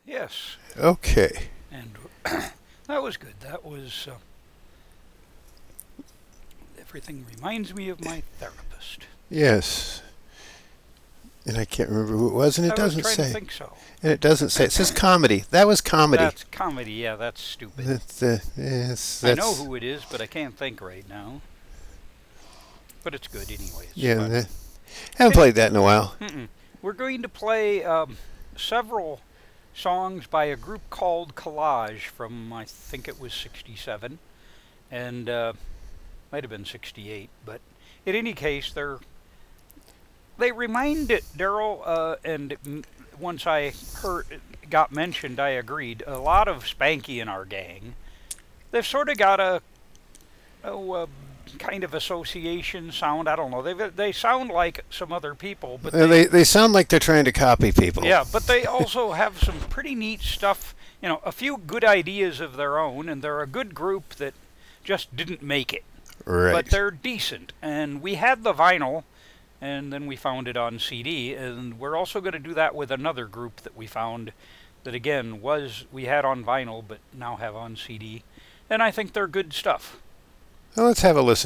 Yes, Okay. and that was good. That was everything reminds me of my therapist. Yes. And I can't remember who it was, and it I was doesn't trying to say. think so. And it doesn't say. It says comedy. That was comedy. That's comedy. Yeah, that's stupid. Yes, I know that's who it is, but I can't think right now. But it's good anyway. It's yeah. fun. Haven't Any, played that in a while. we're going to play several songs by a group called Collage from I think it was '67 and might have been '68. But in any case, they remind it, Daryl, once I heard got mentioned, I agreed. A lot of Spanky in our gang. They've sort of got a kind of association sound. I don't know. They sound like some other people, but They sound like they're trying to copy people. yeah, but they also have some pretty neat stuff. You know, a few good ideas of their own, and they're a good group that just didn't make it. Right. But they're decent, and we had the vinyl, and then we found it on CD, and we're also going to do that with another group that we found that again we had on vinyl but now have on CD, and I think they're good stuff. Well, let's have a listen.